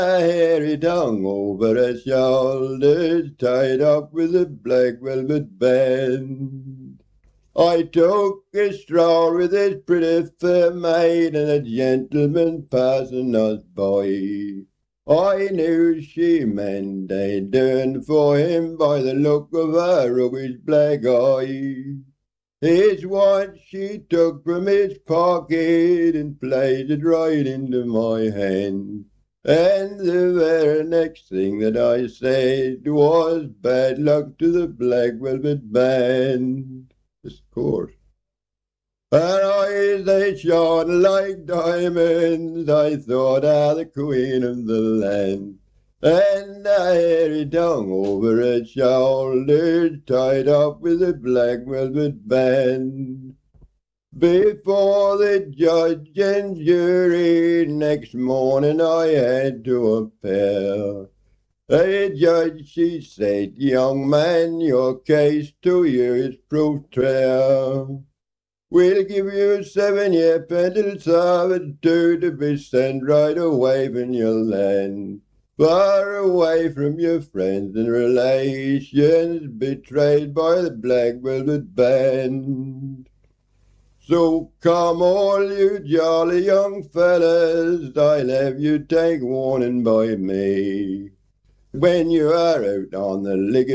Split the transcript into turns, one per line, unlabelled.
hair it hung over her shoulders, tied up with a black velvet band. I took a stroll with this pretty fair maid, and a gentleman passing us by. I knew she meant a turn for him by the look of her roguish black eye. Here's what she took from his pocket and placed it right into my hand. And the very next thing that I said was bad luck to the black velvet band. Of course. Her eyes, they shone like diamonds. I thought her the queen of the land. And her hair it hung over her shoulders, tied up with a black velvet band. Before the judge and jury, next morning I had to appear. The judge, she said, young man, your case to you is proved fair. We'll give you a 7-year penal servitude to be sent right away from your land. Far away from your friends and relations, betrayed by the black velvet band. So come all you jolly young fellas, I'll have you take warning by me. When you are out on the liquor